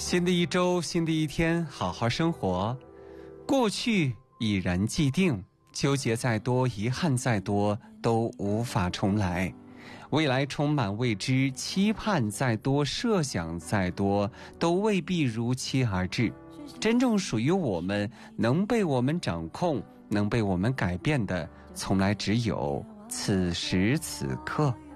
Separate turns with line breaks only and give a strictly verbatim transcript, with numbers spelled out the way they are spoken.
新的一周，新的一天，好好生活。过去已然既定，纠结再多，遗憾再多，都无法重来。未来充满未知，期盼再多，设想再多，都未必如期而至。真正属于我们，能被我们掌控，能被我们改变的，从来只有此时此刻。